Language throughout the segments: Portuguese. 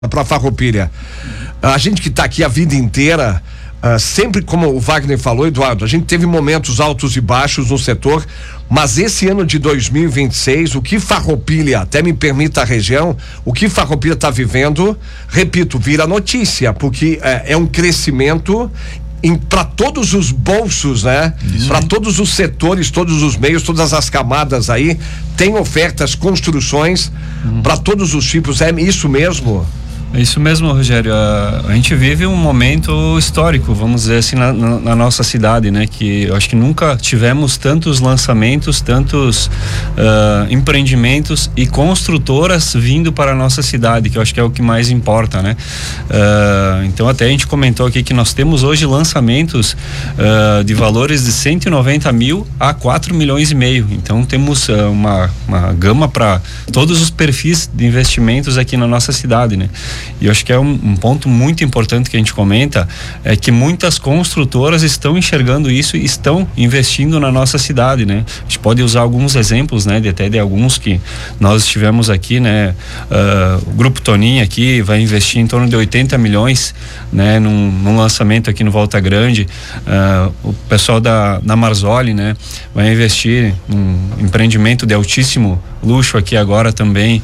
para Farroupilha. A gente que está aqui a vida inteira, sempre como o Wagner falou, Eduardo, a gente teve momentos altos e baixos no setor, mas esse ano de 2026, o que Farroupilha, até me permita a região, o que Farroupilha está vivendo, repito, vira notícia, porque é um crescimento para todos os bolsos, né? Para todos os setores, todos os meios, todas as camadas aí, tem ofertas, construções para todos os tipos, é isso mesmo? É isso mesmo, Rogério. A gente vive um momento histórico, vamos dizer assim, na nossa cidade, né? Que eu acho que nunca tivemos tantos lançamentos, tantos empreendimentos e construtoras vindo para a nossa cidade, que eu acho que é o que mais importa, né? Então até a gente comentou aqui que nós temos hoje lançamentos de valores de 190 mil a 4 milhões e meio. Então temos uma gama para todos os perfis de investimentos aqui na nossa cidade, né? E eu acho que é um ponto muito importante que a gente comenta, é que muitas construtoras estão enxergando isso e estão investindo na nossa cidade, né? A gente pode usar alguns exemplos, né? Até de alguns que nós estivemos aqui, né? O Grupo Toninho aqui vai investir em torno de 80 milhões, né? Num lançamento aqui no Volta Grande. O pessoal da Marzoli, né? Vai investir num empreendimento de altíssimo luxo aqui agora também,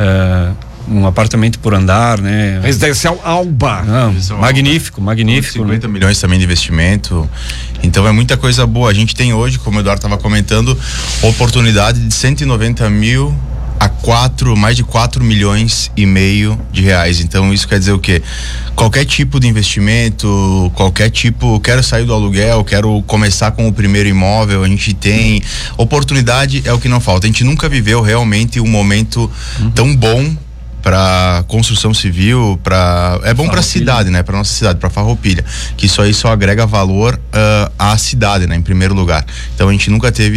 um apartamento por andar, né? Residencial Alba. Magnífico. 50 milhões também de investimento. Então é muita coisa boa. A gente tem hoje, como o Eduardo estava comentando, oportunidade de 190 mil a mais de 4 milhões e meio de reais. Então isso quer dizer o quê? Qualquer tipo de investimento, quero sair do aluguel, quero começar com o primeiro imóvel, a gente tem oportunidade, é o que não falta. A gente nunca viveu realmente um momento tão bom para construção civil, é bom para a cidade, né? Para nossa cidade, para Farroupilha, que isso aí só agrega valor à cidade, né? Em primeiro lugar. Então a gente nunca teve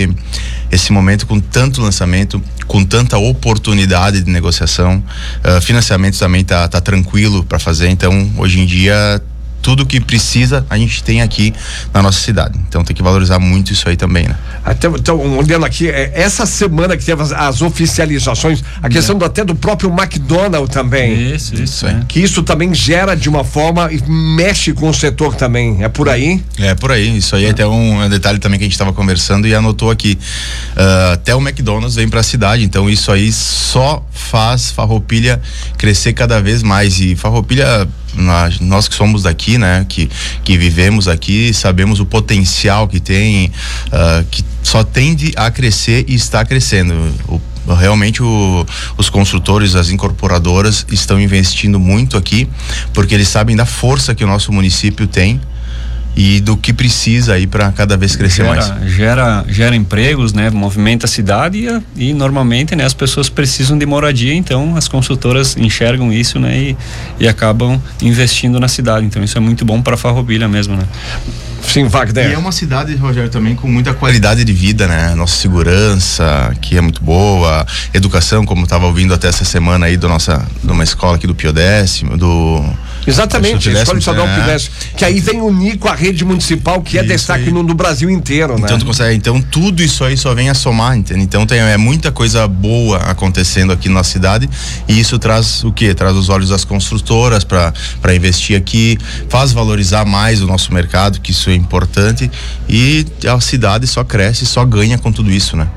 esse momento com tanto lançamento, com tanta oportunidade de negociação. Financiamento também tá tranquilo para fazer. Então hoje em dia tudo que precisa a gente tem aqui na nossa cidade, então tem que valorizar muito isso aí também, né? Então olhando aqui, essa semana que teve as oficializações, a questão até do próprio McDonald's também, isso que isso também gera de uma forma e mexe com o setor também, é por aí? É por aí, isso aí é até um detalhe também que a gente estava conversando e anotou aqui, até o McDonald's vem para a cidade, então isso aí só faz Farroupilha crescer cada vez mais. E Farroupilha, nós que somos daqui, né, que vivemos aqui, sabemos o potencial que tem, que só tende a crescer e está crescendo. Realmente os construtores, as incorporadoras estão investindo muito aqui, porque eles sabem da força que o nosso município tem e do que precisa aí para cada vez crescer mais. Gera empregos, né? Movimenta a cidade e normalmente, né, as pessoas precisam de moradia, então as consultoras enxergam isso, né? E acabam investindo na cidade, então isso é muito bom para Farroupilha mesmo, né? Sim, Wagner. E é uma cidade, Rogério, também com muita qualidade de vida, né? Nossa segurança, que é muito boa, educação, como estava ouvindo até essa semana aí de uma escola aqui do Pio Décimo, Exatamente, a Escola Estadual Pio Décimo, que aí vem unir com a rede municipal, que é destaque no Brasil inteiro, né? Então tudo isso aí só vem a somar, entende? Então é muita coisa boa acontecendo aqui na cidade, e isso traz o quê? Traz os olhos das construtoras para investir aqui, faz valorizar mais o nosso mercado, que isso é importante, e a cidade só cresce, só ganha com tudo isso, né?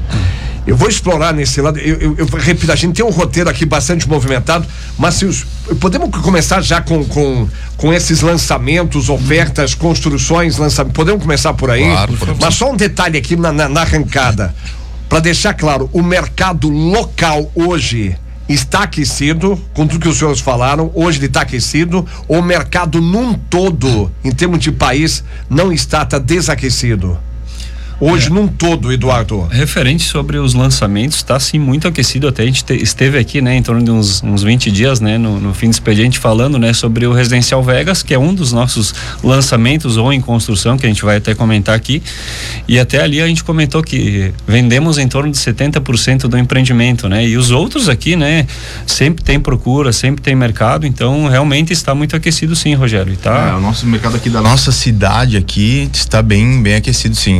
Eu vou explorar nesse lado, eu repito, a gente tem um roteiro aqui bastante movimentado, mas podemos começar já com esses lançamentos, ofertas, construções, lançamentos, podemos começar por aí? Claro, mas só um detalhe aqui na arrancada, para deixar claro, o mercado local hoje está aquecido, com tudo que os senhores falaram, hoje ele está aquecido, o mercado num todo, em termos de país, não está desaquecido. Hoje num todo, Eduardo. Referente sobre os lançamentos, está sim muito aquecido. Até a gente esteve aqui, né, em torno de uns 20 dias, né, no fim do expediente, falando, né, sobre o Residencial Vegas, que é um dos nossos lançamentos ou em construção, que a gente vai até comentar aqui. E até ali a gente comentou que vendemos em torno de 70% do empreendimento, né? E os outros aqui, né, sempre tem procura, sempre tem mercado, então realmente está muito aquecido sim, Rogério. E tá... o nosso mercado aqui da nossa cidade aqui está bem aquecido sim. Nós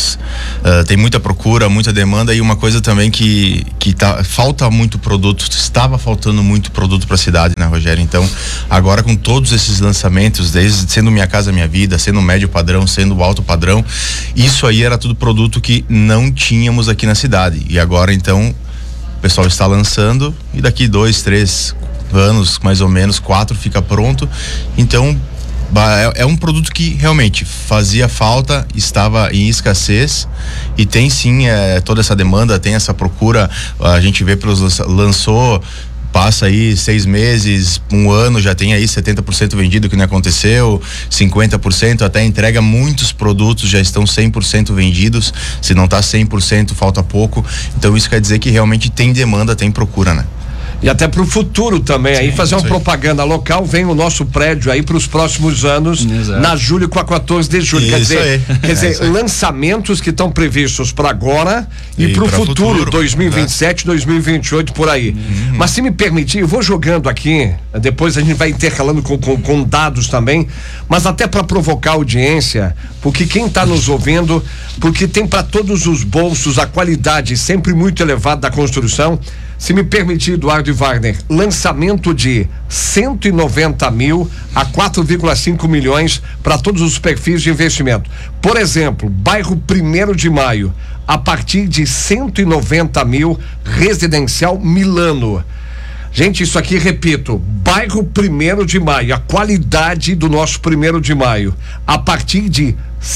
tem muita procura, muita demanda, e uma coisa também que falta muito produto, estava faltando muito produto para a cidade, né, Rogério? Então, agora com todos esses lançamentos, desde sendo Minha Casa Minha Vida, sendo médio padrão, sendo alto padrão, isso aí era tudo produto que não tínhamos aqui na cidade. E agora, então, o pessoal está lançando, e daqui 2, 3 anos, mais ou menos 4, fica pronto. Então, é um produto que realmente fazia falta, estava em escassez, e tem sim toda essa demanda, tem essa procura. A gente vê lançou, passa aí 6 meses, 1 ano, já tem aí 70% vendido, que não aconteceu, 50%, até entrega, muitos produtos já estão 100% vendidos. Se não está 100%, falta pouco. Então isso quer dizer que realmente tem demanda, tem procura, né? E até para o futuro também, aí fazer uma propaganda local, vem o nosso prédio aí para os próximos anos. Exato. Na Júlio com a 14 de julho. Quer dizer, lançamentos que estão previstos para agora e para o futuro, 2027, 2028, por aí. Mas se me permitir, eu vou jogando aqui, depois a gente vai intercalando com dados também, mas até para provocar a audiência, porque quem está nos ouvindo, porque tem para todos os bolsos a qualidade sempre muito elevada da construção. Se me permitir, Eduardo e Wagner, lançamento de 190 mil a 4,5 milhões para todos os perfis de investimento. Por exemplo, bairro 1º de Maio, a partir de 190 mil, residencial Milano. Gente, isso aqui, repito, bairro 1º de Maio, a qualidade do nosso 1º de Maio, a partir de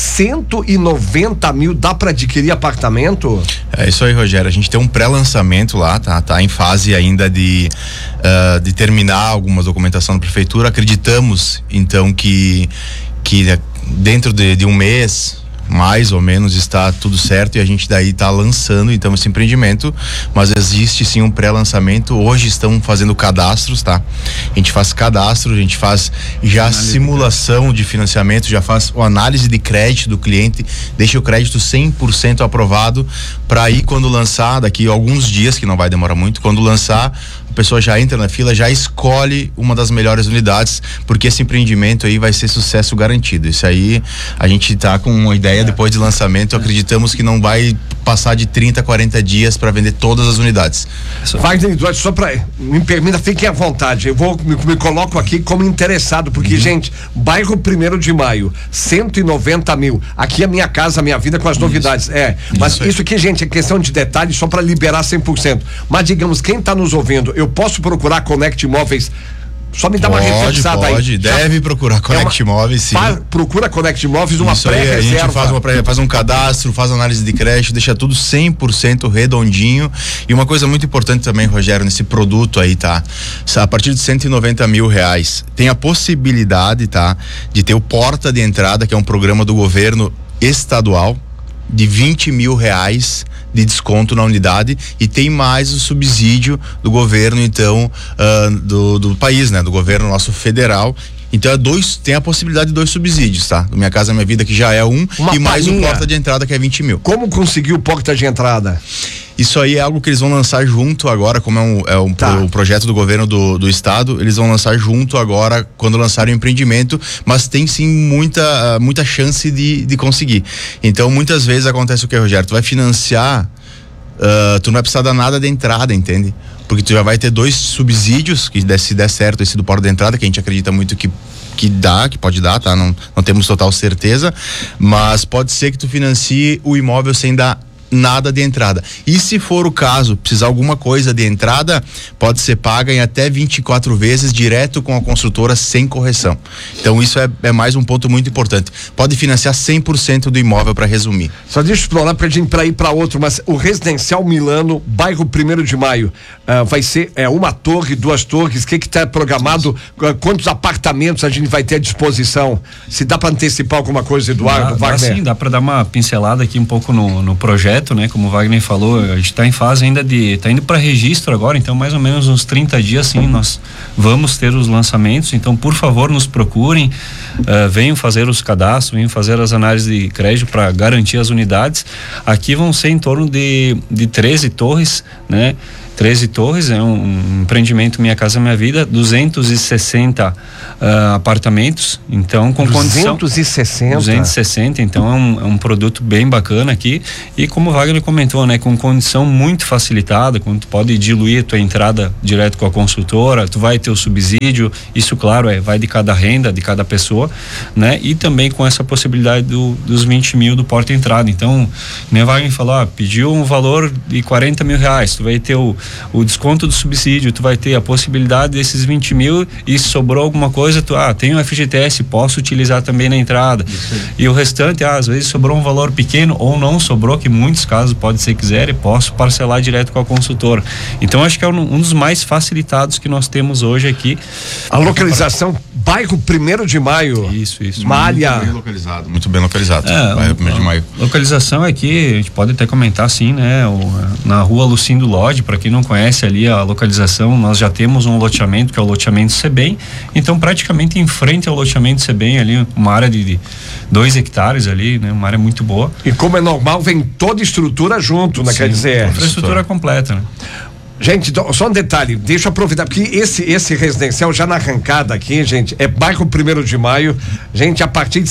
190 mil, dá para adquirir apartamento? É isso aí, Rogério. A gente tem um pré-lançamento lá, tá em fase ainda de terminar alguma documentação da prefeitura. Acreditamos, então, que dentro de um mês, mais ou menos, está tudo certo, e a gente daí está lançando então esse empreendimento, mas existe sim um pré-lançamento. Hoje estão fazendo cadastros, tá? A gente faz cadastro, a gente faz já simulação de financiamento, já faz a análise de crédito do cliente, deixa o crédito 100% aprovado, para aí quando lançar, daqui a alguns dias, que não vai demorar muito, quando lançar, a pessoa já entra na fila, já escolhe uma das melhores unidades, porque esse empreendimento aí vai ser sucesso garantido. Isso aí, a gente tá com uma ideia depois de lançamento, acreditamos que não vai passar de 30, 40 dias para vender todas as unidades. Wagner, só para me permita, fiquem à vontade, eu me coloco aqui como interessado, porque gente, bairro 1º de Maio, 190 mil, aqui é Minha Casa Minha Vida com as novidades, mas isso aqui, gente, é questão de detalhes só para liberar 100%, mas digamos, quem está nos ouvindo, eu posso procurar Connect Imóveis? Só me dá uma reforçada aí. Pode, deve procurar Connect Imóveis, sim. Procura Connect Imóveis, uma pré-reserva. A gente faz um cadastro, faz análise de crédito, deixa tudo 100% redondinho. E uma coisa muito importante também, Rogério, nesse produto aí, tá? A partir de 190 mil reais, tem a possibilidade, tá? De ter o Porta de Entrada, que é um programa do governo estadual, de 20 mil reais de desconto na unidade, e tem mais o subsídio do governo, então, do país, né? Do governo nosso federal. Então tem a possibilidade de 2 subsídios, tá? Do Minha Casa Minha Vida, que já é e mais o Porta de Entrada, que é 20 mil. Como conseguir o Porta de Entrada? Isso aí é algo que eles vão lançar junto agora, como o projeto do governo do estado, eles vão lançar junto agora quando lançarem o empreendimento, mas tem sim muita chance de conseguir. Então muitas vezes acontece o que, Rogério? Tu vai financiar, tu não vai precisar dar nada de entrada, entende? Porque tu já vai ter 2 subsídios, que se der certo esse do Porta de Entrada, que a gente acredita muito que pode dar, tá? Não temos total certeza, mas pode ser que tu financie o imóvel sem dar nada de entrada. E se for o caso, precisar alguma coisa de entrada, pode ser paga em até 24 vezes direto com a construtora sem correção. Então isso é mais um ponto muito importante. Pode financiar 100% do imóvel, para resumir. Só deixa eu explorar para ir para outro, mas o residencial Milano, bairro 1º de Maio, vai ser 1 torre, 2 torres, o que está programado? Quantos apartamentos a gente vai ter à disposição? Se dá para antecipar alguma coisa, Eduardo, Wagner? Sim, dá para dar uma pincelada aqui um pouco no projeto, né? Como o Wagner falou, a gente está em fase ainda tá indo para registro agora, então mais ou menos uns 30 dias, sim, nós vamos ter os lançamentos. Então, por favor, nos procurem, venham fazer os cadastros, venham fazer as análises de crédito para garantir as unidades. Aqui vão ser em torno de 13 torres, né? 13 torres, é um empreendimento Minha Casa Minha Vida, 260 apartamentos, então com 260, então é um produto bem bacana aqui, e como o Wagner comentou, né, com condição muito facilitada, quando tu pode diluir a tua entrada direto com a construtora, tu vai ter o subsídio, isso claro, vai de cada renda, de cada pessoa, né, e também com essa possibilidade dos 20 mil do porta-entrada. Então, nem o Wagner falou, pediu um valor de 40 mil reais, tu vai ter o desconto do subsídio, tu vai ter a possibilidade desses 20 mil, e se sobrou alguma coisa, tu, tem um FGTS, posso utilizar também na entrada. E o restante, às vezes sobrou um valor pequeno ou não sobrou, que em muitos casos pode ser quiser, e posso parcelar direto com a consultora. Então acho que é um dos mais facilitados que nós temos hoje aqui. A localização, bairro 1º de Maio. Isso. Uma área muito bem localizado. Bairro 1º de Maio. Localização aqui, a gente pode até comentar assim, né? Na rua Lucindo Lodge, para quem não conhece ali a localização, nós já temos um loteamento que é o loteamento Sebem, então praticamente em frente ao loteamento Sebem ali, uma área de 2 hectares ali, né? Uma área muito boa. E como é normal, vem toda a estrutura junto, né? Sim, Quer dizer, infraestrutura completa, né? Gente, só um detalhe, deixa eu aproveitar, porque esse residencial já na arrancada aqui, gente, é bairro 1º de Maio, gente, a partir de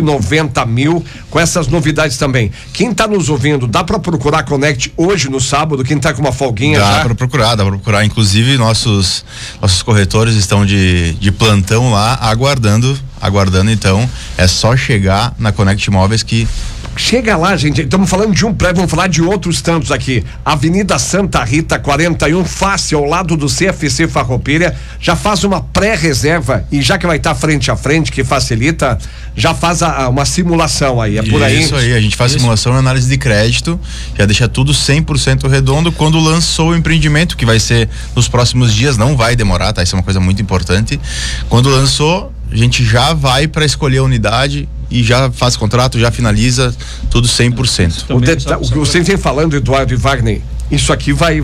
190 mil, com essas novidades também. Quem tá nos ouvindo, dá pra procurar Connect hoje no sábado, quem tá com uma folguinha já? Dá pra procurar, inclusive nossos corretores estão de plantão lá, aguardando, então, é só chegar na Connect Imóveis que chega lá, gente, estamos falando de um prédio, vamos falar de outros tantos aqui. Avenida Santa Rita, 41, fácil, ao lado do CFC Farroupilha, já faz uma pré-reserva, e já que vai estar frente a frente, que facilita, já faz uma simulação aí, por aí? Isso aí, a gente faz simulação e análise de crédito, já deixa tudo 100% redondo quando lançou o empreendimento, que vai ser nos próximos dias, não vai demorar, tá? Isso é uma coisa muito importante. Quando lançou, a gente já vai para escolher a unidade e já faz contrato, já finaliza tudo 100%. O que vocês vêm falando, Eduardo e Wagner, isso aqui vai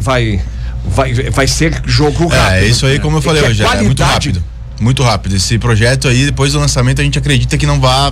ser jogo rápido. É isso aí, como eu falei hoje, é muito rápido. Muito rápido. Esse projeto aí, depois do lançamento, a gente acredita que não vai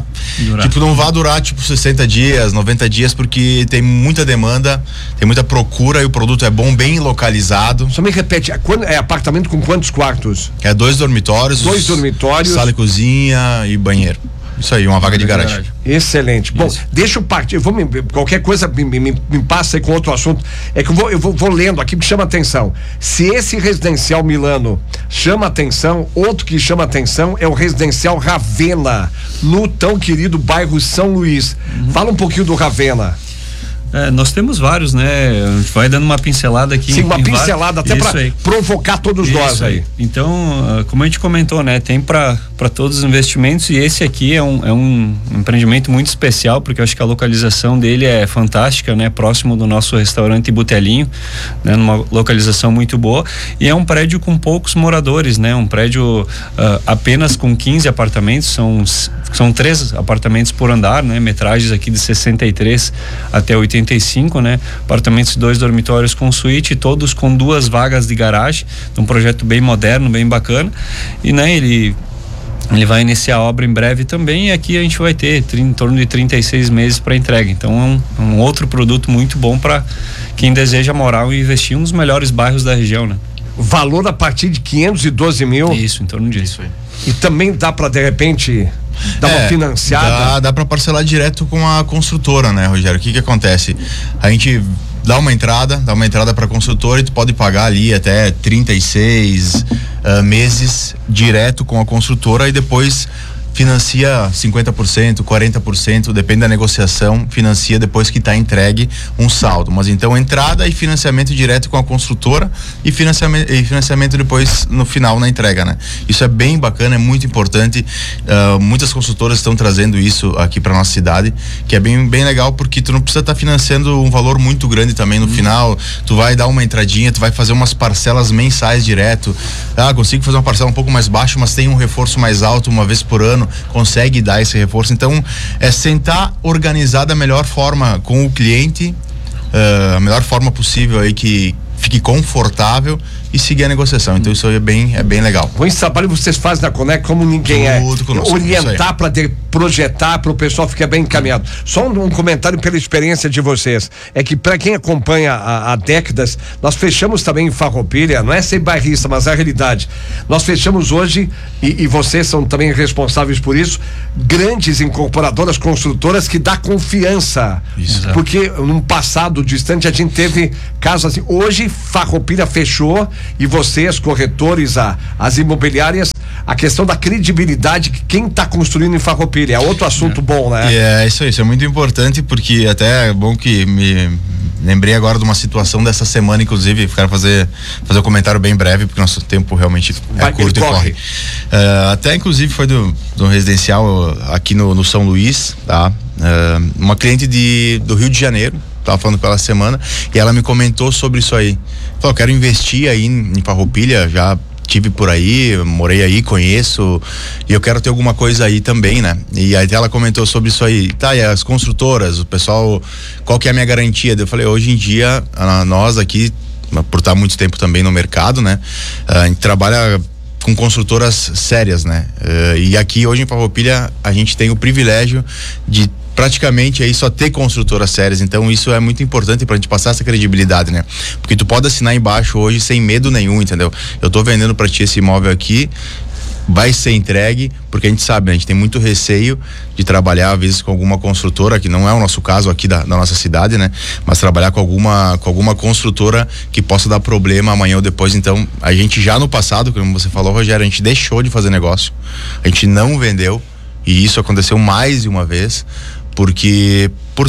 durar 60 dias, 90 dias, porque tem muita demanda, tem muita procura e o produto é bom, bem localizado. Só me repete, é apartamento com quantos quartos? É 2 dormitórios. 2 dormitórios. Sala e cozinha e banheiro. Isso aí, uma vaga de garagem. Excelente. Bom, deixa eu partir. Qualquer coisa me passa aí com outro assunto. É que eu vou lendo aqui, que chama atenção. Se esse residencial Milano chama atenção, outro que chama atenção é o residencial Ravenna, no tão querido bairro São Luís. Fala um pouquinho do Ravenna. Nós temos vários, né? A gente vai dando uma pincelada aqui. Sim, uma pincelada até para provocar todos nós aí. Então, como a gente comentou, né? Tem para todos os investimentos, e esse aqui é um empreendimento muito especial, porque eu acho que a localização dele é fantástica, né? Próximo do nosso restaurante Botelinho, né? Numa localização muito boa, e é um prédio com poucos moradores, né? Um prédio apenas com 15 apartamentos, são 3 apartamentos por andar, né? Metragens aqui de 63 até 85, né? Apartamentos de 2 dormitórios com suíte, todos com 2 vagas de garagem, um projeto bem moderno, bem bacana, e né, ele vai iniciar a obra em breve também, e aqui a gente vai ter em torno de 36 meses para entrega. Então é um outro produto muito bom para quem deseja morar ou investir em um dos melhores bairros da região, né? Valor a partir de 512 mil. Isso, em torno disso aí. E também dá para, de repente, dar uma financiada? Dá para parcelar direto com a construtora, né, Rogério? O que acontece? A gente dá uma entrada para a construtora e tu pode pagar ali até 36 meses direto com a construtora, e depois financia 50%, 40%, depende da negociação, financia depois que está entregue um saldo. Mas então entrada e financiamento direto com a construtora e financiamento depois no final na entrega, né? Isso é bem bacana, é muito importante. Muitas construtoras estão trazendo isso aqui para nossa cidade, que é bem legal, porque tu não precisa estar financiando um valor muito grande também no final. Tu vai dar uma entradinha, tu vai fazer umas parcelas mensais direto. Consigo fazer uma parcela um pouco mais baixa, mas tem um reforço mais alto uma vez por ano, consegue dar esse reforço. Então é sentar, organizar da melhor forma com o cliente, a melhor forma possível aí, que fique confortável, e seguir a negociação. Então isso é bem legal. Esse trabalho vocês fazem na Conect como ninguém conosco, orientar para projetar, para o pessoal ficar bem encaminhado. Só um comentário pela experiência de vocês, é que para quem acompanha há décadas, nós fechamos também em Farroupilha, não é ser bairrista, mas é a realidade. Nós fechamos hoje, e vocês são também responsáveis por isso, grandes incorporadoras, construtoras que dá confiança. Isso. Porque num passado distante a gente teve casos assim. Hoje Farroupilha fechou e vocês, corretores, as imobiliárias, a questão da credibilidade que quem está construindo em Farroupilha é outro assunto bom, né? É isso aí, isso é muito importante, porque até é bom que me lembrei agora de uma situação dessa semana, inclusive, quero fazer um comentário bem breve, porque nosso tempo realmente é curto e corre. Até inclusive foi do residencial aqui no São Luís, tá? Uma cliente do Rio de Janeiro, tava falando pela semana, e ela me comentou sobre isso aí. Falou, quero investir aí em Farroupilha, já tive por aí, morei aí, conheço, e eu quero ter alguma coisa aí também, né? E aí ela comentou sobre isso aí. Tá, e as construtoras, o pessoal, qual que é a minha garantia? Eu falei, hoje em dia, nós aqui, por estar muito tempo também no mercado, né? A gente trabalha com construtoras sérias, né? E aqui hoje em Farroupilha a gente tem o privilégio de praticamente aí só ter construtoras sérias, então isso é muito importante pra gente passar essa credibilidade, né? Porque tu pode assinar embaixo hoje sem medo nenhum, entendeu? Eu tô vendendo pra ti esse imóvel aqui, vai ser entregue, porque a gente sabe, né? A gente tem muito receio de trabalhar às vezes com alguma construtora, que não é o nosso caso aqui da nossa cidade, né? Mas trabalhar com alguma construtora que possa dar problema amanhã ou depois. Então a gente já no passado, como você falou, Rogério, a gente deixou de fazer negócio, a gente não vendeu, e isso aconteceu mais de uma vez, porque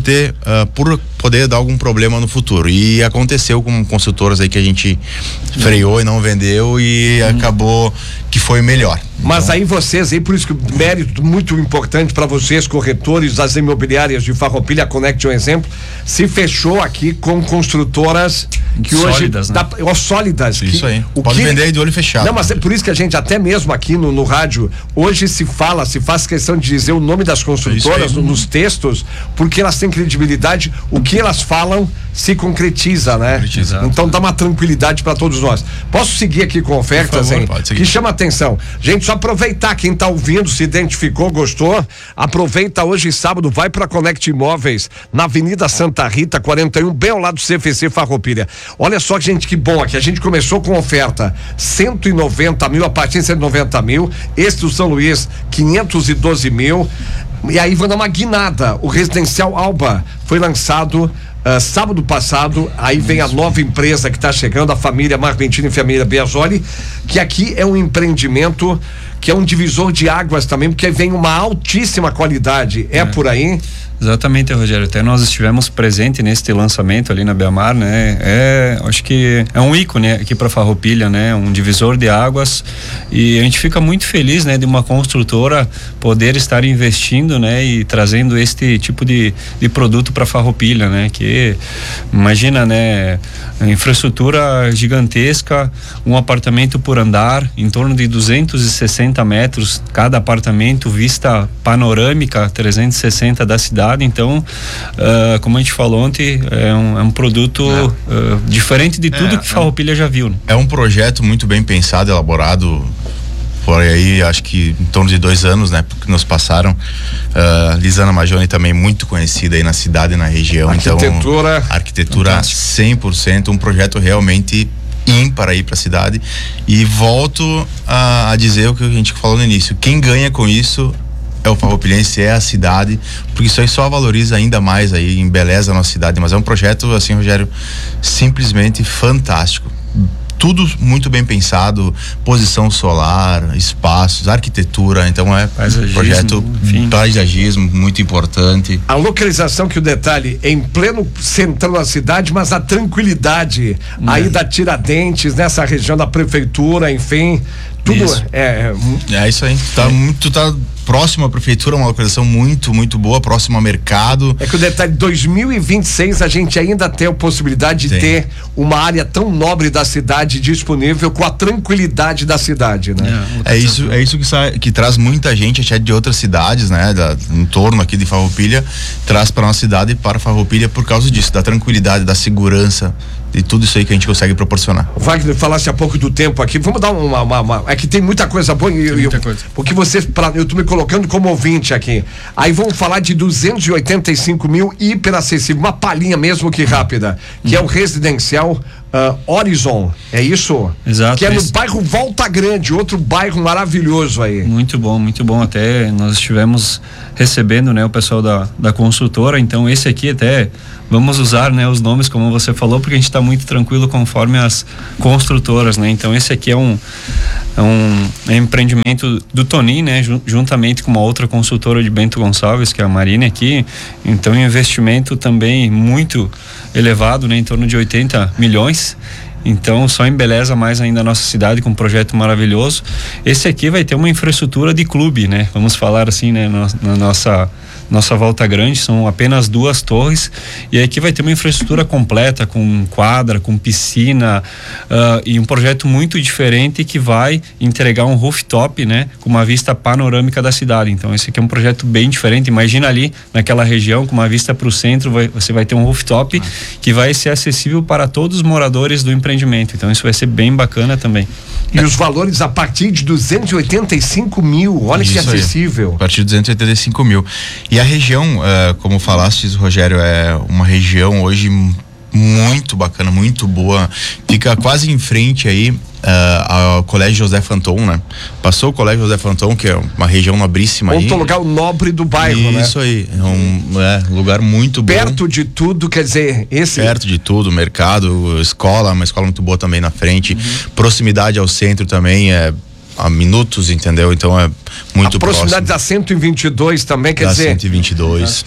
por poder dar algum problema no futuro, e aconteceu com construtoras aí que a gente freou e não vendeu, e acabou que foi melhor. Mas aí vocês aí, por isso que o mérito muito importante para vocês, corretores das imobiliárias de Farroupilha, a Conect é um exemplo, se fechou aqui com construtoras que sólidas, hoje né? Sólidas. Isso aí, pode vender aí de olho fechado. Não, mas é por isso que a gente até mesmo aqui no rádio, hoje se faz questão de dizer o nome das construtoras nos textos, porque elas têm credibilidade, o que elas falam se concretiza, né? Exato. Então dá uma tranquilidade para todos nós. Posso seguir aqui com ofertas, hein? Que chama atenção. Gente, só aproveitar, quem tá ouvindo, se identificou, gostou, aproveita hoje sábado, vai pra Conect Imóveis, na Avenida Santa Rita, 41, bem ao lado do CFC Farroupilha. Olha só, gente, que bom aqui, a gente começou com oferta 190 mil, a partir de 190 mil, esse do São Luís 512 mil, e aí vai dar uma guinada. O residencial Alba foi lançado sábado passado, aí vem a nova empresa que está chegando, a família Marventini e família Biasoli, que aqui é um empreendimento que é um divisor de águas também, porque vem uma altíssima qualidade, por aí? Exatamente, Rogério, até nós estivemos presentes neste lançamento ali na Beamar, né? Acho que é um ícone aqui para Farroupilha, né? Um divisor de águas, e a gente fica muito feliz, né? De uma construtora poder estar investindo, né? E trazendo este tipo de produto para Farroupilha, né? Que imagina, né? Infraestrutura gigantesca, um apartamento por andar, em torno de 260 metros cada apartamento, vista panorâmica 360 da cidade. Então, como a gente falou ontem, é um produto diferente de tudo que Farroupilha já viu, né? É um projeto muito bem pensado, elaborado por aí, acho que em torno de 2 anos, né? Porque nos passaram. Lisana Majoni também muito conhecida aí na cidade e na região. Arquitetura 100%, um projeto realmente ímpar aí pra cidade. E volto a dizer o que a gente falou no início, quem ganha com isso é o farroupilhense, é a cidade, porque isso aí só valoriza ainda mais aí, embeleza a nossa cidade. Mas é um projeto, assim, Rogério, simplesmente fantástico. Tudo muito bem pensado, posição solar, espaços, arquitetura, então é um projeto, paisagismo muito importante. A localização, que o detalhe é em pleno centrão da cidade, mas a tranquilidade aí da Tiradentes, nessa região da prefeitura, enfim, tudo isso. É isso aí, tá próximo à prefeitura, uma localização muito, muito boa, próximo ao mercado. É que o detalhe, 2026 a gente ainda tem a possibilidade de ter uma área tão nobre da cidade disponível, com a tranquilidade da cidade, né? É isso que traz muita gente até de outras cidades, né? Em torno aqui de Farroupilha, traz para nossa cidade, para Farroupilha, por causa disso, da tranquilidade, da segurança, de tudo isso aí que a gente consegue proporcionar. Wagner, falasse há pouco do tempo aqui, vamos dar é que tem muita coisa boa, porque eu tô me colocando como ouvinte aqui, aí vamos falar de 285 mil hiperacessível, uma palhinha mesmo que rápida, que é o residencial Horizon, é isso? Exato. Que é no bairro Volta Grande, outro bairro maravilhoso aí. Muito bom, até nós estivemos recebendo, né, o pessoal da construtora, então esse aqui até vamos usar, né, os nomes como você falou, porque a gente está muito tranquilo conforme as construtoras, né, então esse aqui é um empreendimento do Tonin, né, juntamente com uma outra consultora de Bento Gonçalves, que é a Marine aqui, então um investimento também muito elevado, né, em torno de 80 milhões. Então só embeleza mais ainda a nossa cidade com um projeto maravilhoso. Esse aqui vai ter uma infraestrutura de clube, né? Vamos falar assim, né? Na nossa Volta Grande, são apenas 2 torres, e aqui vai ter uma infraestrutura completa, com quadra, com piscina, e um projeto muito diferente que vai entregar um rooftop, né, com uma vista panorâmica da cidade. Então esse aqui é um projeto bem diferente. Imagina ali naquela região com uma vista para o centro, você vai ter um rooftop que vai ser acessível para todos os moradores do empreendimento. Então isso vai ser bem bacana também. E os valores a partir de 285 mil, olha que acessível. A partir de 285 mil. E a região, como falastes, Rogério, é uma região hoje muito bacana, muito boa. Fica quase em frente aí ao Colégio José Fanton, né? Passou o Colégio José Fanton, que é uma região nobríssima. Outro lugar nobre do bairro, né? Isso aí, é um lugar muito bom. Perto de tudo, quer dizer, perto de tudo, mercado, escola, uma escola muito boa também na frente. Proximidade ao centro também, a minutos, entendeu? Então é muito próximo. A proximidade da 122 também, quer dizer. 122.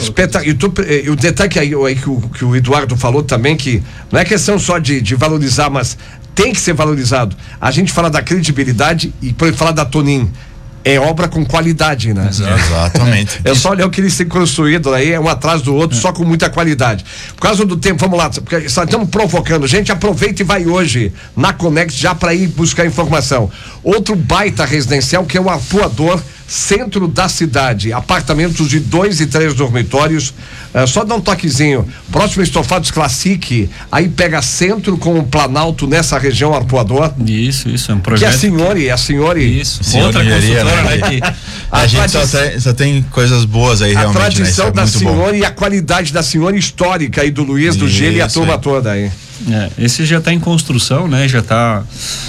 E o detalhe que o Eduardo falou também, que não é questão só de valorizar, mas tem que ser valorizado. A gente fala da credibilidade e por falar da Tonin, é obra com qualidade, né? Exatamente. É só olhar o que eles têm construído aí, um atrás do outro, só com muita qualidade. Por causa do tempo, vamos lá, porque estamos provocando. Gente, aproveita e vai hoje na Conex já para ir buscar informação. Outro baita residencial que é o Arpoador, centro da cidade, apartamentos de 2 e 3 dormitórios, só dá um toquezinho, próximo Estofados Classic, aí pega centro com o Planalto nessa região, Arpoador. Isso, é um projeto. Que a senhora. Isso, outra consultora, né? Que a gente só tem coisas boas aí, realmente. A tradição, né? da senhora e a qualidade da senhora histórica aí do Luiz, do Gelo e a turma toda aí. Esse já está em construção, né? Já está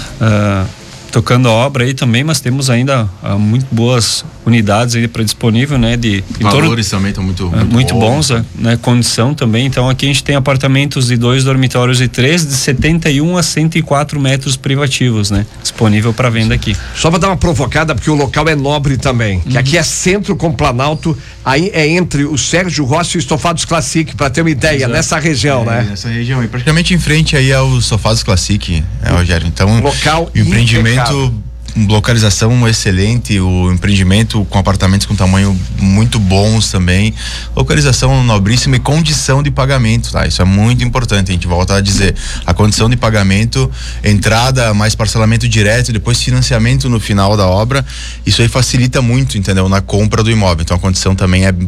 tocando a obra aí também, mas temos ainda muito boas unidades aí para disponível, né? Valores também estão muito bons, né? Condição também. Então aqui a gente tem apartamentos de 2 dormitórios e 3 de 71 a 104 metros privativos, né? Disponível para venda aqui. Só para dar uma provocada, porque o local é nobre também, que aqui é centro com Planalto, aí é entre o Sérgio Rossi e o Estofados Classic, para ter uma ideia, nessa região, né? Nessa região, e praticamente em frente aí ao Estofados Classic, Rogério. Então, local o empreendimento, localização excelente, o empreendimento com apartamentos com tamanho muito bons também, localização nobríssima e condição de pagamento, tá? Isso é muito importante, a gente volta a dizer, a condição de pagamento, entrada mais parcelamento direto, depois financiamento no final da obra, isso aí facilita muito, entendeu? Na compra do imóvel, então a condição também é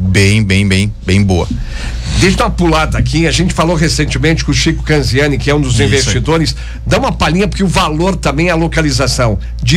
bem boa. Deixa eu dar uma pulada aqui, a gente falou recentemente com o Chico Canziani, que é um dos investidores, dá uma palhinha porque o valor também é a localização, de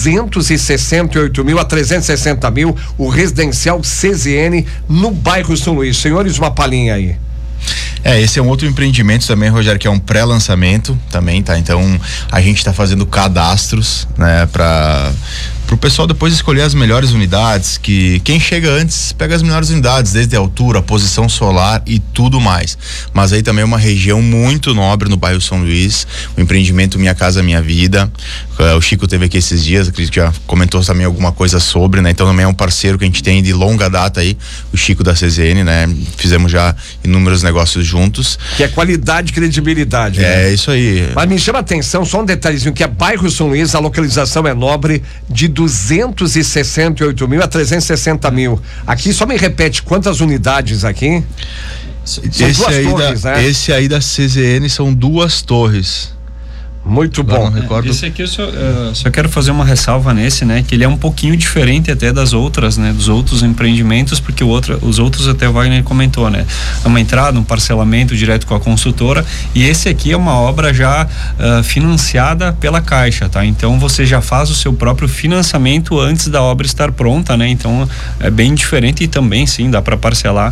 268 mil a 360 mil, o residencial CZN no bairro São Luís. Senhores, uma palhinha aí. Esse é um outro empreendimento também, Rogério, que é um pré-lançamento também, tá? Então a gente está fazendo cadastros, né, para o pessoal depois escolher as melhores unidades, que quem chega antes pega as melhores unidades, desde a altura, a posição solar e tudo mais. Mas aí também é uma região muito nobre no bairro São Luís, o empreendimento Minha Casa Minha Vida. O Chico teve aqui esses dias, acredito que já comentou também alguma coisa sobre, né? Então também é um parceiro que a gente tem de longa data aí, o Chico da CZN, né? Fizemos já inúmeros negócios juntos. Que é qualidade e credibilidade. É, né? Isso aí. Mas me chama a atenção, só um detalhezinho, que é bairro São Luís, a localização é nobre, de 268 mil a 360 mil. Aqui só me repete quantas unidades aqui? Esse aí da CZN são 2 torres. Muito bom. Não recordo. Esse aqui eu só quero fazer uma ressalva nesse, né? Que ele é um pouquinho diferente até das outras, né? Dos outros empreendimentos, porque os outros até o Wagner comentou, né? É uma entrada, um parcelamento direto com a consultora, e esse aqui é uma obra já financiada pela Caixa, tá? Então você já faz o seu próprio financiamento antes da obra estar pronta, né? Então é bem diferente, e também sim, dá para parcelar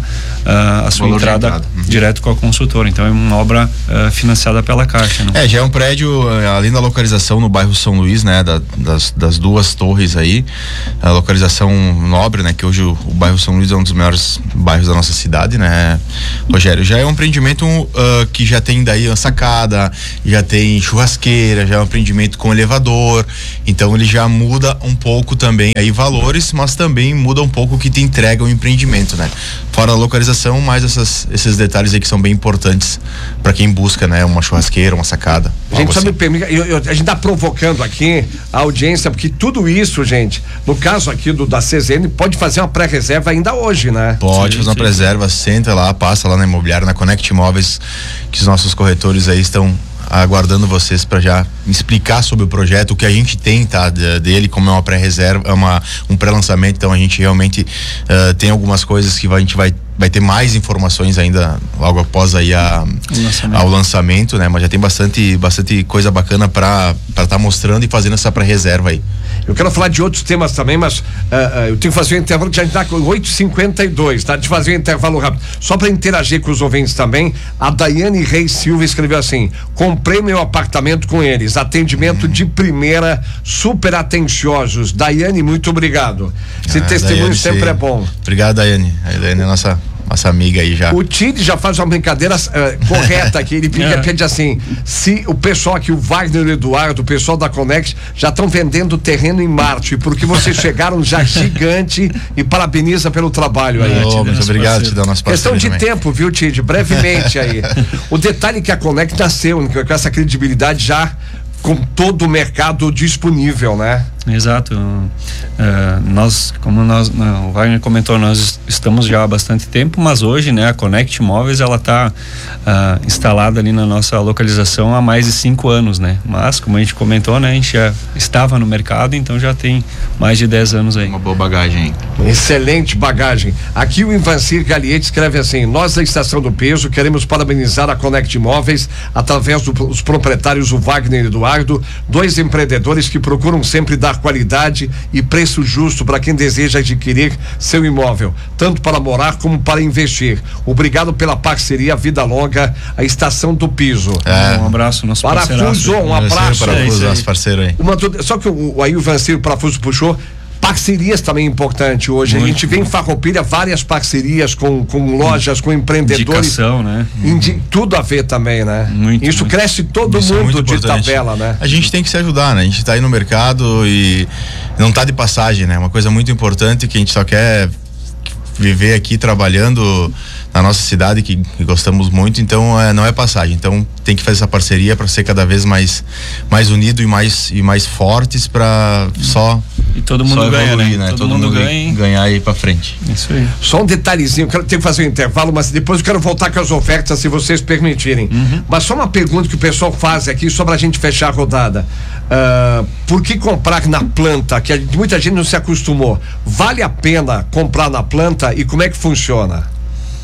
a sua entrada direto com a consultora. Então é uma obra financiada pela Caixa, né? Já é um prédio além da localização no bairro São Luís, né, das duas torres aí, a localização nobre, né, que hoje o bairro São Luís é um dos melhores bairros da nossa cidade, né, Rogério, já é um empreendimento que já tem daí a sacada, já tem churrasqueira, já é um empreendimento com elevador, então ele já muda um pouco também aí valores, mas também muda um pouco o que te entrega o empreendimento, né, fora a localização, mais esses detalhes aí que são bem importantes para quem busca, né, uma churrasqueira, uma sacada. Gente, só me permite, a gente tá provocando aqui a audiência, porque tudo isso, gente, no caso aqui da CZN, pode fazer uma pré-reserva ainda hoje, né? Pode fazer uma pré-reserva, senta lá, passa lá na imobiliária, na Connect Imóveis, que os nossos corretores aí estão aguardando vocês para já explicar sobre o projeto, o que a gente tem, tá, dele, como é uma pré-reserva, um pré-lançamento, então a gente realmente tem algumas coisas que a gente vai ter mais informações ainda logo após aí ao lançamento, né? Mas já tem bastante coisa bacana para tá mostrando e fazendo essa pré-reserva aí. Eu quero falar de outros temas também, mas eu tenho que fazer um intervalo que já está com 8h52, tá? De fazer um intervalo rápido. Só para interagir com os ouvintes também, a Daiane Reis Silva escreveu assim: comprei meu apartamento com eles, atendimento de primeira, super atenciosos. Daiane, muito obrigado. Esse testemunho Daiane, sempre é bom. Obrigado, Daiane. A Daiane é nossa amiga aí já. O Tid já faz uma brincadeira correta aqui, ele pede assim: se o pessoal aqui, o Wagner e o Eduardo, o pessoal da Connect, já estão vendendo terreno em Marte, porque vocês chegaram já gigante, e parabeniza pelo trabalho aí. Muito obrigado, Tid, nosso parceiro. Questão de tempo, viu, Tid? Brevemente aí. O detalhe é que a Connect nasceu com essa credibilidade já com todo o mercado disponível, né? Exato. O Wagner comentou, nós estamos já há bastante tempo, mas hoje, né, a Connect Imóveis, ela está instalada ali na nossa localização há mais de 5 anos, né? Mas, como a gente comentou, né, a gente já estava no mercado, então já tem mais de 10 anos aí. Uma boa bagagem. Excelente bagagem. Aqui o Ivancir Galiete escreve assim: nós da Estação do Peso queremos parabenizar a Connect Imóveis através dos proprietários, o Wagner e o Eduardo, 2 empreendedores que procuram sempre dar qualidade e preço justo para quem deseja adquirir seu imóvel, tanto para morar como para investir. Obrigado pela parceria, vida longa, a Estação do Piso. Um abraço, nosso parceiro. Parafuso, um abraço. Parafuso, nosso parceiro aí. Só que aí o Vancir Parafuso puxou. Parcerias também é importante hoje. Muito. A gente vê em Farroupilha várias parcerias com lojas, com empreendedores. Indicação, né? Tudo a ver também, né? Isso cresce todo mundo de tabela, né? A gente tem que se ajudar, né? A gente tá aí no mercado e não tá de passagem, né? Uma coisa muito importante que a gente só quer viver aqui trabalhando na nossa cidade, que gostamos muito, então não é passagem, então tem que fazer essa parceria para ser cada vez mais unido e mais fortes para e todo mundo ganha, né? Todo mundo ganhar e ir para frente. Isso aí. Só um detalhezinho, eu tenho que fazer um intervalo, mas depois eu quero voltar com as ofertas, se vocês permitirem. Mas só uma pergunta que o pessoal faz aqui só pra gente fechar a rodada. Por que comprar na planta? Que muita gente não se acostumou. Vale a pena comprar na planta e como é que funciona?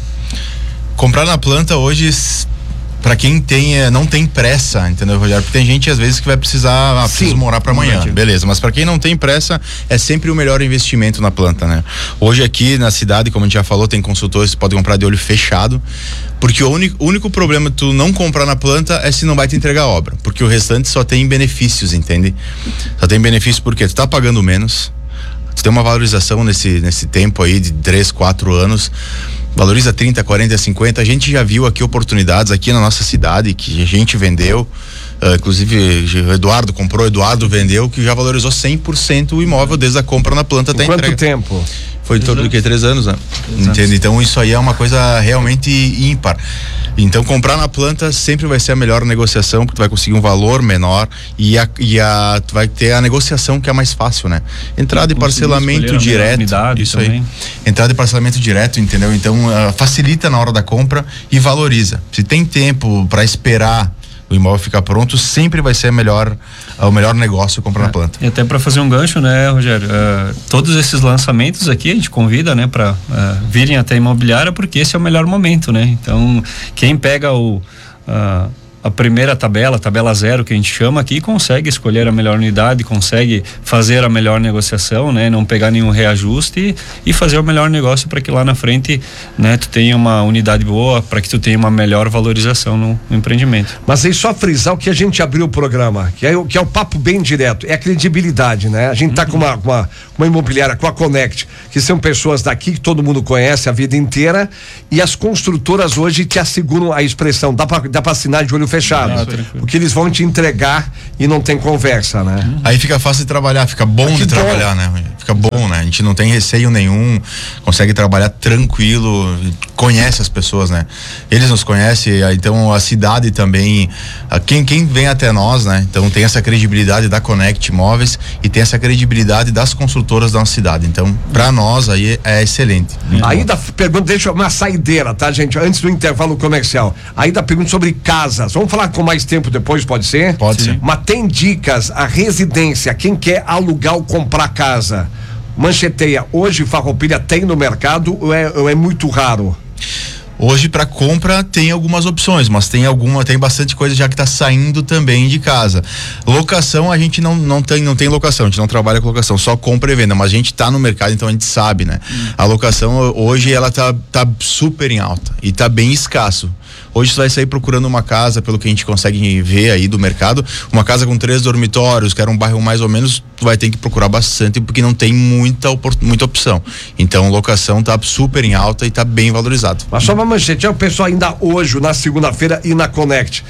Comprar na planta hoje, para quem não tem pressa, entendeu, Rogério? Porque tem gente às vezes que vai precisar preciso morar para amanhã, beleza, mas para quem não tem pressa, é sempre o melhor investimento na planta, né? Hoje aqui na cidade, como a gente já falou, tem consultores que podem comprar de olho fechado, porque o único problema de tu não comprar na planta é se não vai te entregar a obra, porque o restante só tem benefícios, entende? Só tem benefício porque tu tá pagando menos, tu tem uma valorização nesse tempo aí de 3, 4 anos, valoriza 30, 40, 50. A gente já viu aqui oportunidades aqui na nossa cidade que a gente vendeu, inclusive o Eduardo comprou, Eduardo vendeu, que já valorizou 100% o imóvel desde a compra na planta até a entrega. Quanto tempo? Foi em torno de 3 anos, né? Entende? Então isso aí é uma coisa realmente ímpar. Então comprar na planta sempre vai ser a melhor negociação, porque tu vai conseguir um valor menor e tu vai ter a negociação que é mais fácil, né? Entrada e parcelamento direto. Isso também. Aí. Entrada e parcelamento direto, entendeu? Então facilita na hora da compra e valoriza. Se tem tempo para esperar o imóvel fica pronto, sempre vai ser o melhor negócio comprar na planta. E até para fazer um gancho, né, Rogério, todos esses lançamentos aqui a gente convida, né, para virem até a imobiliária, porque esse é o melhor momento, né? Então, quem pega a primeira tabela 0 que a gente chama aqui, consegue escolher a melhor unidade, consegue fazer a melhor negociação, né? Não pegar nenhum reajuste e fazer o melhor negócio para que lá na frente, né, tu tenha uma unidade boa, para que tu tenha uma melhor valorização no empreendimento. Mas aí só frisar o que a gente abriu o programa, que é o papo bem direto, é a credibilidade, né? A gente tá com uma imobiliária, com a Connect, que são pessoas daqui que todo mundo conhece a vida inteira, e as construtoras hoje te asseguram a expressão, dá pra assinar de olho fechado, porque eles vão te entregar e não tem conversa, né? Aí fica fácil de trabalhar, fica bom de trabalhar, né? Fica bom, né? A gente não tem receio nenhum, consegue trabalhar tranquilo, conhece as pessoas, né? Eles nos conhecem, então a cidade também, quem vem até nós, né? Então tem essa credibilidade da Connect Imóveis e tem essa credibilidade das construtoras da nossa cidade, então pra nós aí é excelente. Aí da pergunta, deixa uma saideira, tá, gente? Antes do intervalo comercial, aí da pergunta sobre casas, vamos falar com mais tempo depois, pode ser? Pode ser. Mas tem dicas, a residência, quem quer alugar ou comprar casa, mancheteia, hoje Farroupilha tem no mercado ou é muito raro? Hoje para compra tem algumas opções, mas tem bastante coisa já que está saindo também de casa. Locação a gente não tem locação, a gente não trabalha com locação, só compra e venda, mas a gente tá no mercado, então a gente sabe, né? A locação hoje ela tá super em alta e tá bem escasso. Hoje você vai sair procurando uma casa, pelo que a gente consegue ver aí do mercado, uma casa com 3 dormitórios, que era um bairro mais ou menos, tu vai ter que procurar bastante, porque não tem muita opção. Então, locação tá super em alta e tá bem valorizado. Mas só uma manchete, o pessoal ainda hoje, na segunda-feira e na Connect,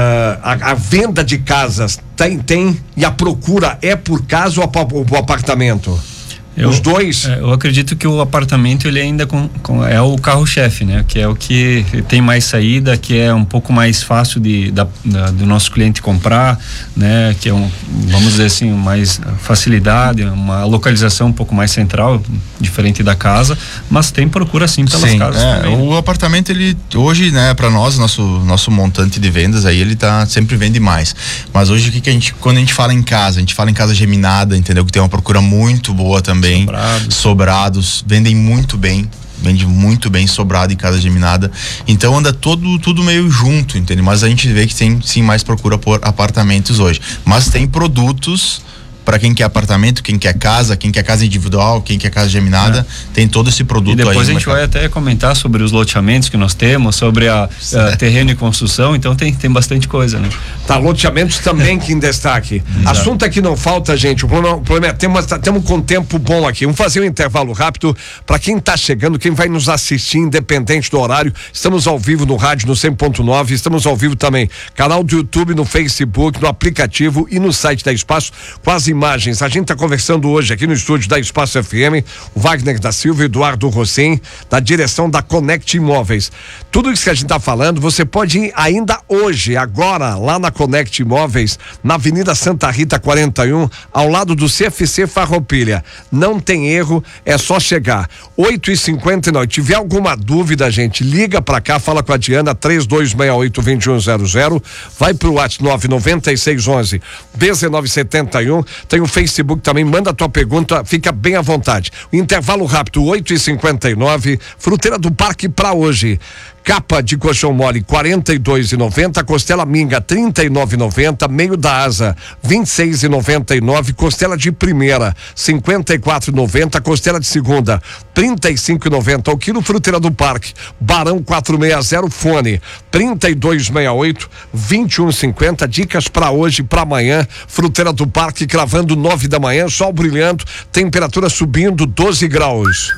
a venda de casas tem e a procura é por casa ou por apartamento? Os dois? Eu acredito que o apartamento ele ainda é o carro-chefe, né? Que é o que tem mais saída, que é um pouco mais fácil do nosso cliente comprar, né? Que é vamos dizer assim, mais facilidade, uma localização um pouco mais central, diferente da casa, mas tem procura sim pelas casas também. O apartamento ele hoje, né? Para nós, nosso montante de vendas aí ele sempre vende mais. Mas hoje quando a gente fala em casa, a gente fala em casa geminada, entendeu? Que tem uma procura muito boa também. Sobrados, vendem muito bem. Vende muito bem sobrado em casa geminada. Então anda tudo meio junto, entende? Mas a gente vê que tem sim mais procura por apartamentos hoje. Mas tem produtos para quem quer apartamento, quem quer casa individual, quem quer casa geminada, tem todo esse produto aí. E depois a gente vai até comentar sobre os loteamentos que nós temos, sobre a terreno e construção, então tem bastante coisa, né? Tá, loteamentos também que em destaque. Assunto é que não falta, gente, o problema é temos com tempo bom aqui. Vamos fazer um intervalo rápido para quem tá chegando, quem vai nos assistir, independente do horário. Estamos ao vivo no rádio no 100.9, estamos ao vivo também, canal do YouTube, no Facebook, no aplicativo e no site da Espaço, com as imagens. A gente está conversando hoje aqui no estúdio da Espaço FM, o Wagner da Silva e Eduardo Rossim, da direção da Connect Imóveis. Tudo isso que a gente está falando, você pode ir ainda hoje, agora, lá na Connect Imóveis, na Avenida Santa Rita 41, ao lado do CFC Farroupilha. Não tem erro, é só chegar. 8h59. Tiver alguma dúvida, gente, liga pra cá, fala com a Diana, 3268-2100, vai pro WhatsApp 99611-1971. Tem o Facebook também, manda a tua pergunta, fica bem à vontade. O intervalo rápido, 8h59, Fruteira do Parque pra hoje. Capa de colchão mole 42,90, costela minga 39,90, meio da asa 26,99, costela de primeira 54,90, costela de segunda 35,90 ao quilo. Fruteira do Parque, Barão 460, fone 3268-2150. Dicas para hoje, para amanhã. Fruteira do Parque, cravando 9 da manhã, sol brilhando, temperatura subindo 12 graus.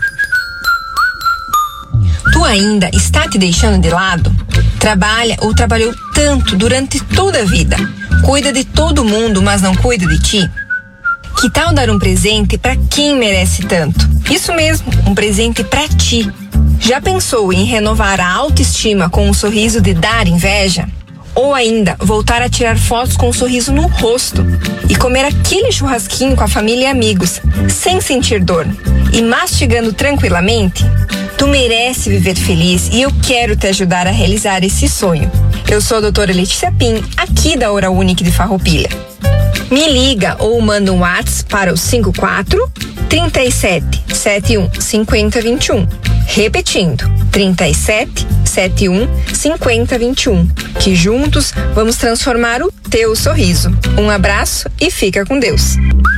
Tu ainda está te deixando de lado? Trabalha ou trabalhou tanto durante toda a vida? Cuida de todo mundo, mas não cuida de ti? Que tal dar um presente para quem merece tanto? Isso mesmo, um presente para ti. Já pensou em renovar a autoestima com um sorriso de dar inveja? Ou ainda, voltar a tirar fotos com um sorriso no rosto e comer aquele churrasquinho com a família e amigos, sem sentir dor e mastigando tranquilamente? Tu merece viver feliz e eu quero te ajudar a realizar esse sonho. Eu sou a doutora Letícia Pim, aqui da Oral Unique de Farroupilha. Me liga ou manda um WhatsApp para o 54 37 71 50 21. Repetindo, 37 71 50 21. Que juntos vamos transformar o teu sorriso. Um abraço e fica com Deus.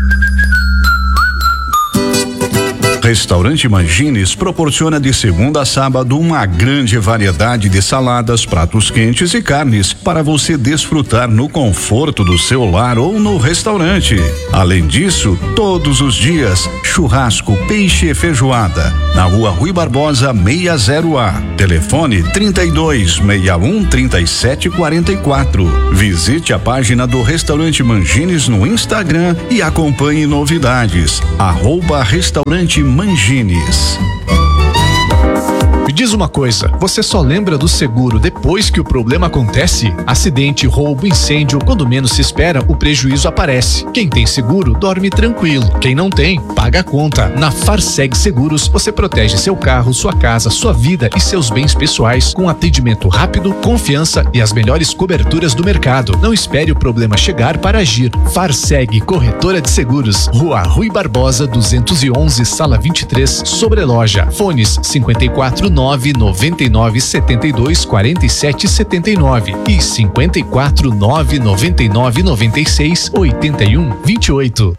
Restaurante Mangines proporciona de segunda a sábado uma grande variedade de saladas, pratos quentes e carnes para você desfrutar no conforto do seu lar ou no restaurante. Além disso, todos os dias, churrasco, peixe e feijoada. Na Rua Rui Barbosa 60A. Telefone 3261 3744. Visite a página do Restaurante Mangines no Instagram e acompanhe novidades. @Restaurante Mangines. Me diz uma coisa, você só lembra do seguro depois que o problema acontece? Acidente, roubo, incêndio, quando menos se espera, o prejuízo aparece. Quem tem seguro, dorme tranquilo. Quem não tem, paga a conta. Na Farseg Seguros, você protege seu carro, sua casa, sua vida e seus bens pessoais com atendimento rápido, confiança e as melhores coberturas do mercado. Não espere o problema chegar para agir. Farseg Corretora de Seguros, Rua Rui Barbosa 211, Sala 23, Sobreloja. Fones 549 99 72 47 79 e 549 99 96 81 28.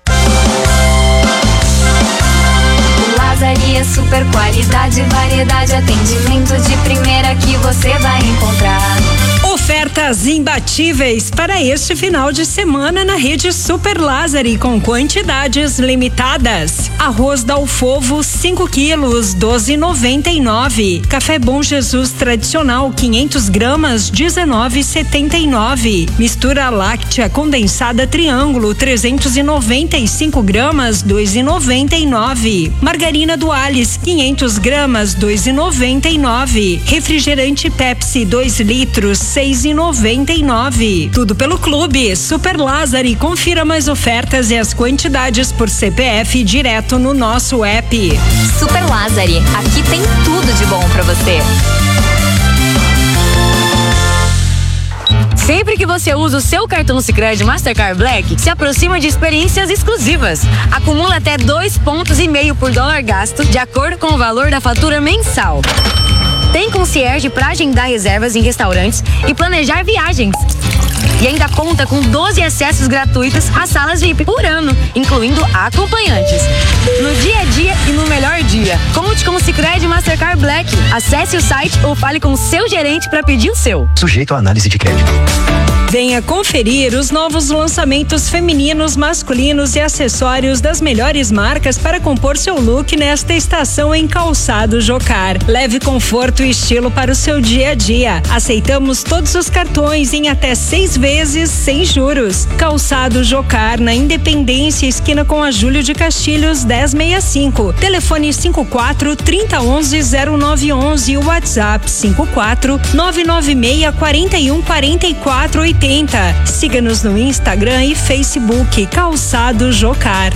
Lazaria super qualidade, variedade, atendimento de primeira que você vai encontrar. Ofertas imbatíveis para este final de semana na rede Super Lázari com quantidades limitadas. Arroz Dalfovo 5 quilos, 12,99. Café Bom Jesus tradicional 500 gramas, 19,79. Mistura láctea condensada Triângulo 395 gramas, 2,99. Margarina Dualis 500 gramas, 2,99. Refrigerante Pepsi 2 litros, 6,99. Tudo pelo Clube Super Lázari. Confira mais ofertas e as quantidades por CPF direto no nosso app. Super Lázari, aqui tem tudo de bom pra você. Sempre que você usa o seu cartão Sicredi Mastercard Black, se aproxima de experiências exclusivas. Acumula até 2,5 pontos por dólar gasto, de acordo com o valor da fatura mensal. Tem concierge para agendar reservas em restaurantes e planejar viagens. E ainda conta com 12 acessos gratuitos às salas VIP por ano, incluindo acompanhantes. No dia a dia e no melhor dia. Conte com o Sicredi Mastercard Black. Acesse o site ou fale com o seu gerente para pedir o seu. Sujeito à análise de crédito. Venha conferir os novos lançamentos femininos, masculinos e acessórios das melhores marcas para compor seu look nesta estação em Calçado Jocar. Leve conforto e estilo para o seu dia a dia. Aceitamos todos os cartões em até 6 vezes sem juros. Calçado Jocar, na Independência, esquina com a Júlio de Castilhos 1065. Telefone 54 3011 0911 e WhatsApp 54 996 41 44 80. Siga-nos no Instagram e Facebook Calçado Jocar.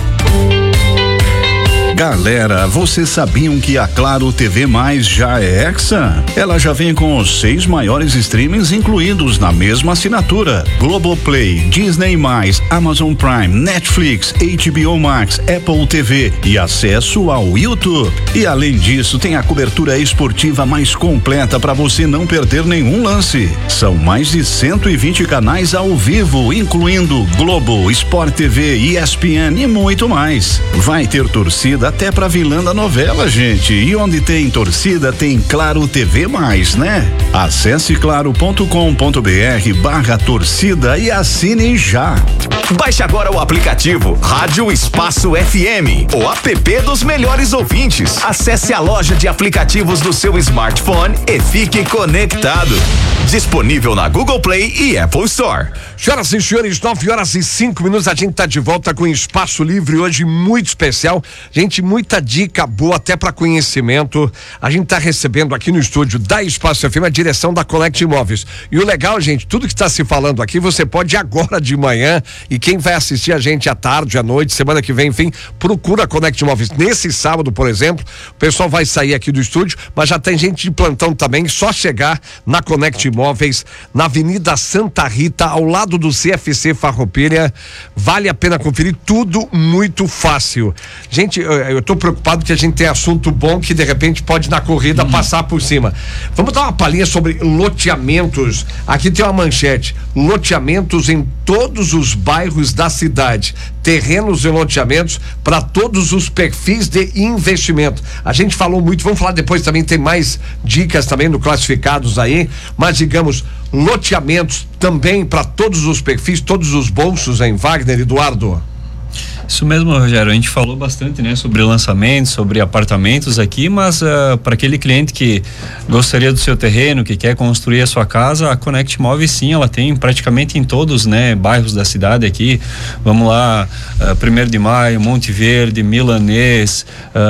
Galera, vocês sabiam que a Claro TV Mais já é Hexa? Ela já vem com os 6 maiores streamings incluídos na mesma assinatura: Globoplay, Disney+, Amazon Prime, Netflix, HBO Max, Apple TV e acesso ao YouTube. E além disso, tem a cobertura esportiva mais completa para você não perder nenhum lance. São mais de 120 canais ao vivo, incluindo Globo, Sport TV, ESPN e muito mais. Vai ter torcida até pra vilã da novela, gente. E onde tem torcida, tem Claro TV Mais, né? Acesse claro.com.br/torcida e assine já. Baixe agora o aplicativo Rádio Espaço FM, o app dos melhores ouvintes. Acesse a loja de aplicativos do seu smartphone e fique conectado. Disponível na Google Play e Apple Store. Senhoras e senhores, 9h05, a gente tá de volta com Espaço Livre hoje muito especial. A gente Gente, muita dica boa até para conhecimento. A gente tá recebendo aqui no estúdio da Espaço FM a direção da Connect Imóveis. E o legal, gente, tudo que está se falando aqui, você pode ir agora de manhã, e quem vai assistir a gente à tarde, à noite, semana que vem, enfim, procura a Connect Imóveis. Nesse sábado, por exemplo, o pessoal vai sair aqui do estúdio, mas já tem gente de plantão também, só chegar na Connect Imóveis, na Avenida Santa Rita, ao lado do CFC Farroupilha. Vale a pena conferir, tudo muito fácil. Gente, eu tô preocupado que a gente tem assunto bom que de repente pode na corrida passar por cima. Vamos dar uma palhinha sobre loteamentos. Aqui tem uma manchete: loteamentos em todos os bairros da cidade, terrenos e loteamentos para todos os perfis de investimento. A gente falou muito, vamos falar depois também, tem mais dicas também no Classificados aí, mas digamos, loteamentos também para todos os perfis, todos os bolsos, hein, Wagner, Eduardo? Isso mesmo, Rogério, a gente falou bastante, né, sobre lançamentos, sobre apartamentos aqui, mas para aquele cliente que gostaria do seu terreno, que quer construir a sua casa, a Connect Imóveis, sim, ela tem praticamente em todos, né, bairros da cidade aqui. Vamos lá, 1º de Maio, Monte Verde, Milanês,